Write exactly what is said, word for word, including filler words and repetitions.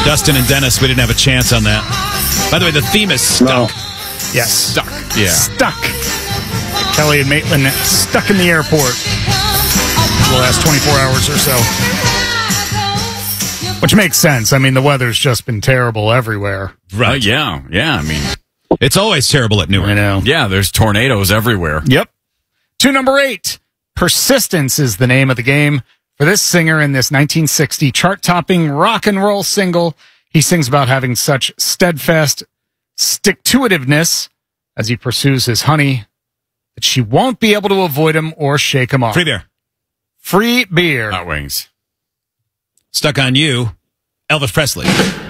Dustin and Dennis, we didn't have a chance on that. By the way, the theme is Stuck. No. Yes. Stuck. Yeah. Stuck. Kelly and Maitland stuck in the airport for the last twenty-four hours or so. Which makes sense. I mean, the weather's just been terrible everywhere. Right. Uh, yeah, yeah. I mean, it's always terrible at Newark. I know. Yeah, there's tornadoes everywhere. Yep. To number eight, Persistence is the name of the game. For this singer in this nineteen sixty chart-topping rock and roll single, he sings about having such steadfast stick-to-itiveness as he pursues his honey that she won't be able to avoid him or shake him off. Free beer. Free beer. Hot Wings. Stuck on You, Elvis Presley.